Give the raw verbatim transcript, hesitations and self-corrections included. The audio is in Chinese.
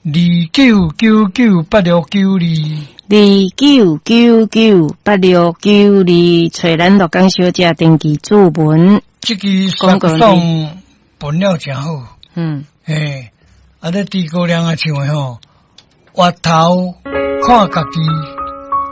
二九九九八六九二， 二九九九八六九二，找咱罗江小姐登记注文。 这个广告上本了真好。 嗯， 诶，啊，这地沟梁啊，唱的吼，挖头看家己。